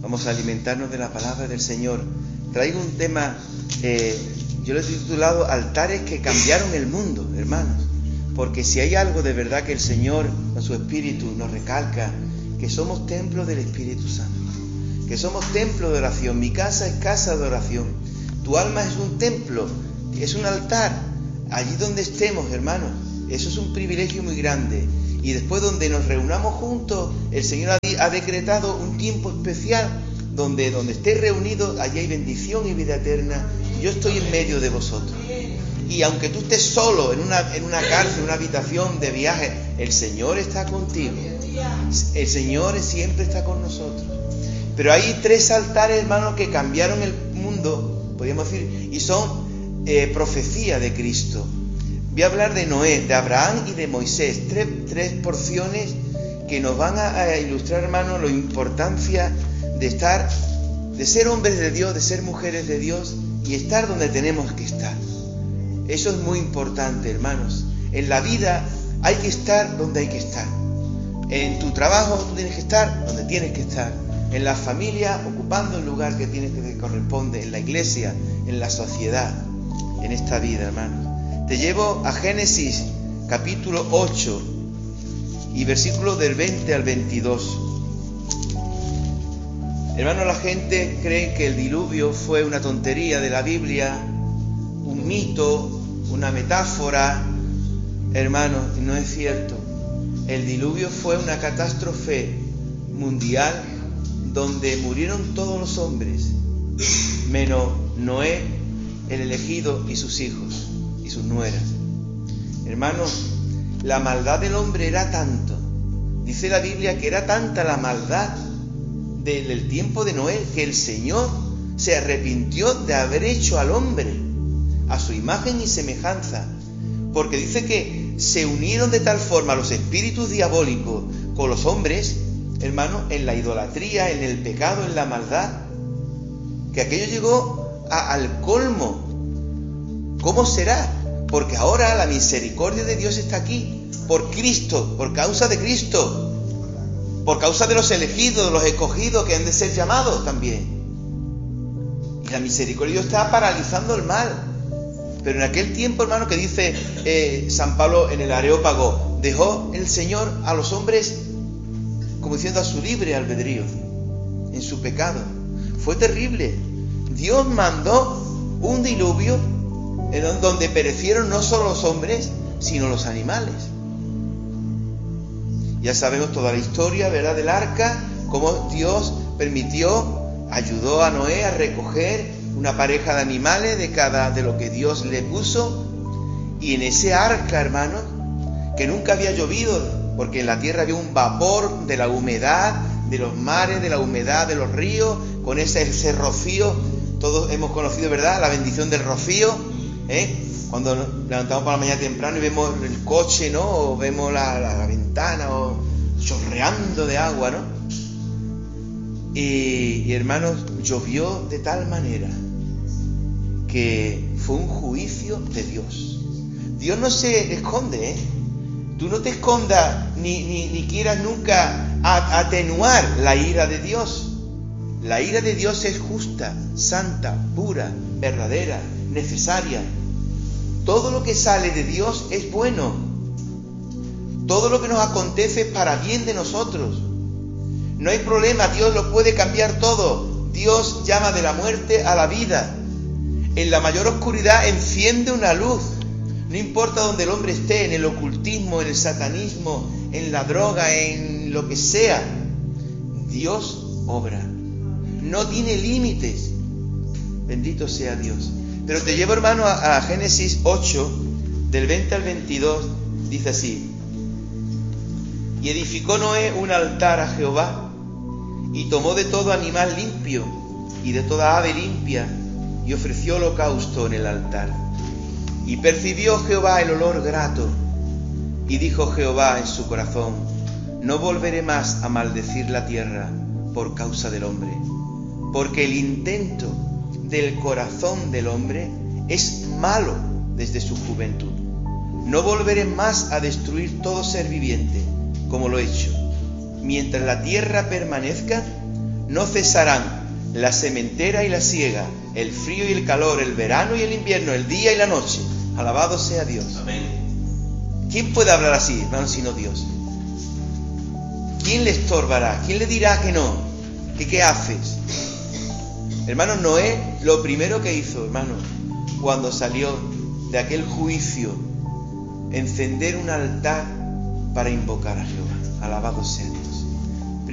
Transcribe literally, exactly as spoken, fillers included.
Vamos a alimentarnos de la palabra del Señor. Traigo un tema, eh, yo lo he titulado Altares que cambiaron el mundo, hermanos. Porque si hay algo de verdad que el Señor, con su Espíritu, nos recalca, que somos templos del Espíritu Santo. Que somos templo de oración. Mi casa es casa de oración. Tu alma es un templo, es un altar. Allí donde estemos, hermanos, eso es un privilegio muy grande. Y después donde nos reunamos juntos, el Señor ha, ha decretado un tiempo especial donde, donde estéis reunidos, allí hay bendición y vida eterna. Yo estoy en medio de vosotros. Y aunque tú estés solo en una, en una cárcel, en una habitación de viaje, el Señor está contigo. El Señor siempre está con nosotros. Pero hay tres altares, hermanos, que cambiaron el mundo, podríamos decir, y son eh, profecía de Cristo. Voy a hablar de Noé, de Abraham y de Moisés. Tres, tres porciones que nos van a, a ilustrar, hermanos, la importancia de estar, de ser hombres de Dios, de ser mujeres de Dios y estar donde tenemos que estar. Eso es muy importante, hermanos. En la vida hay que estar donde hay que estar. En tu trabajo tú tienes que estar donde tienes que estar. En la familia, ocupando el lugar que tienes que corresponde. En la iglesia, en la sociedad, en esta vida, hermanos. Te llevo a Génesis capítulo ocho y versículos del veinte al veintidós. Hermanos, la gente cree que el diluvio fue una tontería de la Biblia, un mito, una metáfora. Hermanos, no es cierto. El diluvio fue una catástrofe mundial donde murieron todos los hombres, menos Noé, el elegido, y sus hijos y sus nueras. Hermanos, la maldad del hombre era tanto, dice la Biblia que era tanta la maldad del, del tiempo de Noé, que el Señor se arrepintió de haber hecho al hombre a su imagen y semejanza, porque dice que se unieron de tal forma los espíritus diabólicos con los hombres, hermanos, en la idolatría, en el pecado, en la maldad, que aquello llegó a, al colmo. ¿Cómo será? Porque ahora la misericordia de Dios está aquí, por Cristo, por causa de Cristo, por causa de los elegidos, de los escogidos que han de ser llamados también. Y la misericordia de Dios está paralizando el mal. Pero en aquel tiempo, hermano, que dice eh, San Pablo en el Areópago, dejó el Señor a los hombres como diciendo a su libre albedrío, en su pecado. Fue terrible. Dios mandó un diluvio en donde perecieron no solo los hombres, sino los animales. Ya sabemos toda la historia, ¿verdad?, del arca, cómo Dios permitió, ayudó a Noé a recoger una pareja de animales de cada de lo que Dios le puso, y en ese arca, hermanos, que nunca había llovido, porque en la tierra había un vapor de la humedad de los mares, de la humedad de los ríos, con ese, ese rocío. Todos hemos conocido, ¿verdad?, la bendición del rocío, ¿eh? Cuando nos levantamos por la mañana temprano y vemos el coche, ¿no?, o vemos la, la, la ventana, o chorreando de agua, ¿no? Y, y hermanos, llovió de tal manera que fue un juicio de Dios. Dios no se esconde, ¿eh? Tú no te escondas ni, ni, ni quieras nunca atenuar la ira de Dios. La ira de Dios es justa, santa, pura, verdadera, necesaria. Todo lo que sale de Dios es bueno. Todo lo que nos acontece es para bien de nosotros. No hay problema, Dios lo puede cambiar todo. Dios llama de la muerte a la vida. En la mayor oscuridad enciende una luz. No importa donde el hombre esté, en el ocultismo, en el satanismo, en la droga, en lo que sea, Dios obra. No tiene límites. Bendito sea Dios. Pero te llevo, hermano, a, a Génesis ocho, del veinte al veintidós, dice así: y edificó Noé un altar a Jehová, y tomó de todo animal limpio, y de toda ave limpia, y ofreció holocausto en el altar. Y percibió Jehová el olor grato, y dijo Jehová en su corazón: no volveré más a maldecir la tierra por causa del hombre, porque el intento del corazón del hombre es malo desde su juventud. No volveré más a destruir todo ser viviente, como lo he hecho. Mientras la tierra permanezca, No cesarán la sementera y la siega, el frío y el calor, el verano y el invierno, el día y la noche. Alabado sea Dios. Amén. ¿Quién puede hablar así, hermano, sino Dios? ¿Quién le estorbará? ¿Quién le dirá que no? ¿Que qué haces? Hermano, Noé lo primero que hizo, hermano, cuando salió de aquel juicio, encender un altar para invocar a Jehová. Alabado sea Dios.